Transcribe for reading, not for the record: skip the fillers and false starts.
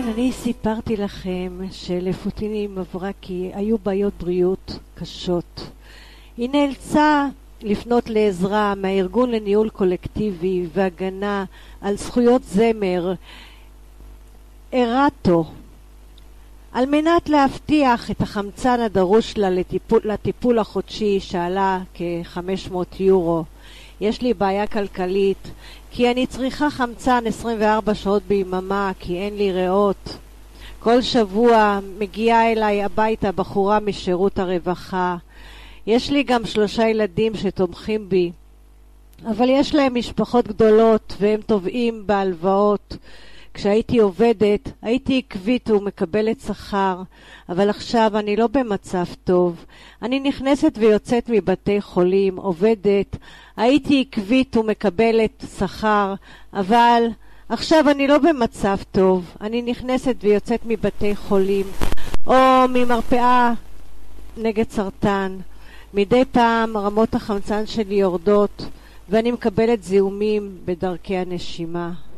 אני סיפרתי לכם שלפוטיני מברקי היו בעיות בריאות קשות. היא נאלצה לפנות לעזרה מהארגון לניהול קולקטיבי והגנה על זכויות זמר ארטו, על מנת להבטיח את החמצן הדרוש לה לטיפול החודשי שעלה כ-500 יורו. יש לי בעיה כלכלית כי אני צריכה חמצן 24 שעות ביממה כי אין לי ריאות. כל שבוע מגיעה אליי הביתה בחורה משירות הרווחה. יש לי גם 3 ילדים שתומכים בי, אבל יש להם משפחות גדולות והם תובעים בהלוואות. כשהייתי עובדת הייתי עקבית ומקבלת שכר, אבל עכשיו אני לא במצב טוב. אני נכנסת ויוצאת מבתי חולים, עובדת, הייתי עקבית ומקבלת שכר, אבל עכשיו אני לא במצב טוב. אני נכנסת ויוצאת מבתי חולים או ממרפאה נגד סרטן. מדי פעם רמות החמצן שלי יורדות ואני מקבלת זיהומים בדרכי הנשימה.